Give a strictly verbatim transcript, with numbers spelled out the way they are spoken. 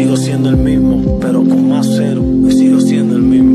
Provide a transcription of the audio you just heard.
sigo siendo el mismo, pero con más cero, y sigo siendo el mismo.